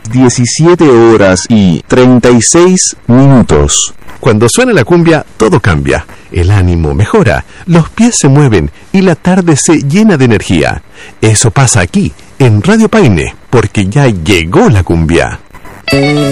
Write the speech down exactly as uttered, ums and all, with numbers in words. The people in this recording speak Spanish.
diecisiete horas y treinta y seis minutos. Cuando suena la cumbia, todo cambia. El ánimo mejora, los pies se mueven y la tarde se llena de energía. Eso pasa aquí, en Radio Paine, porque ya llegó la cumbia.